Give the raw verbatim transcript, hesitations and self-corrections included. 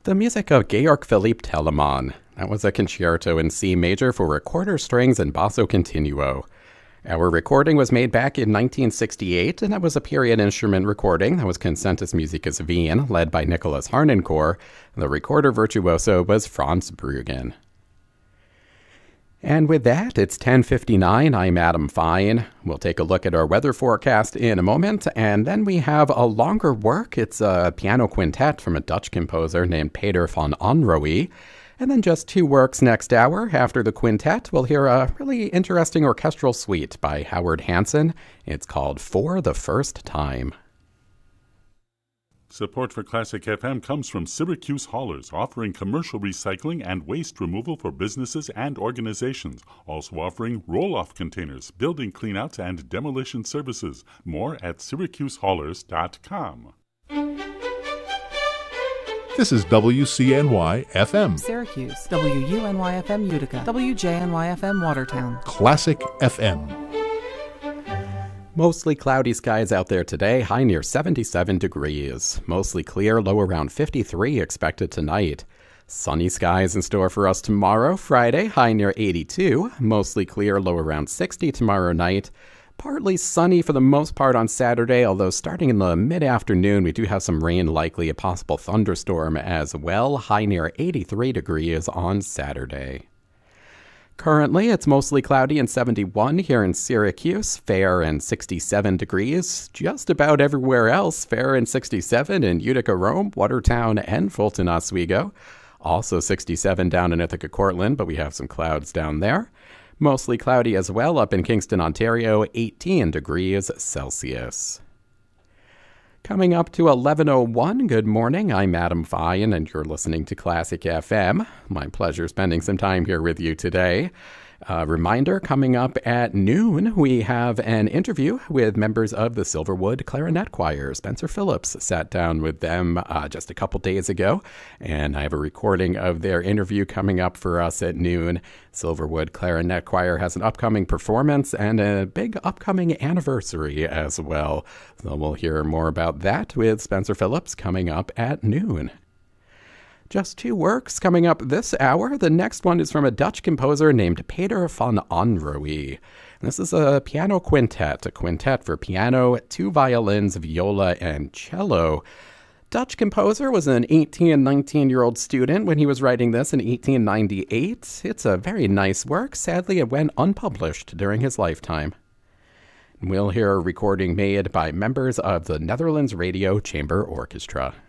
The music of Georg Philipp Telemann. That was a concerto in C major for recorder strings and basso continuo. Our recording was made back in nineteen sixty-eight, and that was a period instrument recording. That was Concentus Musicus Wien, led by Nicholas Harnoncourt. The recorder virtuoso was Franz Bruggen. And with that, it's ten fifty-nine. I'm Adam Fine. We'll take a look at our weather forecast in a moment, and then we have a longer work. It's a piano quintet from a Dutch composer named Peter van Anrooij. And then just two works next hour. After the quintet, we'll hear a really interesting orchestral suite by Howard Hansen. It's called For the First Time. Support for Classic F M comes from Syracuse Haulers, offering commercial recycling and waste removal for businesses and organizations. Also offering roll-off containers, building cleanouts, and demolition services. More at syracuse haulers dot com. This is W C N Y F M. Syracuse, W U N Y F M Utica, W J N Y F M Watertown. Classic F M. Mostly cloudy skies out there today, high near seventy-seven degrees. Mostly clear, low around fifty-three expected tonight. Sunny skies in store for us tomorrow, Friday, high near eighty-two. Mostly clear, low around sixty tomorrow night. Partly sunny for the most part on Saturday, although starting in the mid-afternoon, we do have some rain likely, a possible thunderstorm as well. High near eighty-three degrees on Saturday. Currently, it's mostly cloudy and seventy-one here in Syracuse, fair and sixty-seven degrees. Just about everywhere else, fair and sixty-seven in Utica, Rome, Watertown, and Fulton, Oswego. Also sixty-seven down in Ithaca, Cortland, but we have some clouds down there. Mostly cloudy as well up in Kingston, Ontario, eighteen degrees Celsius. Coming up to eleven oh one, good morning. I'm Adam Fine, and you're listening to Classic F M. My pleasure spending some time here with you today. Uh, reminder, coming up at noon, we have an interview with members of the Silverwood Clarinet Choir. Spencer Phillips sat down with them uh, just a couple days ago, and I have a recording of their interview coming up for us at noon. Silverwood Clarinet Choir has an upcoming performance and a big upcoming anniversary as well. So we'll hear more about that with Spencer Phillips coming up at noon. Just two works coming up this hour. The next one is from a Dutch composer named Peter van Anrooij. This is a piano quintet, a quintet for piano, two violins, viola, and cello. Dutch composer was an eighteen and nineteen-year-old student when he was writing this in eighteen ninety-eight. It's a very nice work. Sadly, it went unpublished during his lifetime. We'll hear a recording made by members of the Netherlands Radio Chamber Orchestra.